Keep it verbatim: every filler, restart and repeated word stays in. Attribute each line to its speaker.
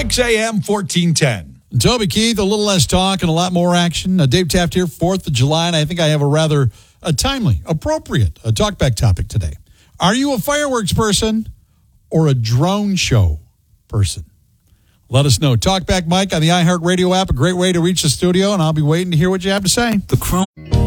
Speaker 1: six a.m., fourteen ten.
Speaker 2: Toby Keith, a little less talk and a lot more action. Uh, Dave Taft here, fourth of July, and I think I have a rather a timely, appropriate a talkback topic today. Are you a fireworks person or a drone show person? Let us know. Talkback Mike on the iHeartRadio app, a great way to reach the studio, and I'll be waiting to hear what you have to say.
Speaker 3: The Chrome.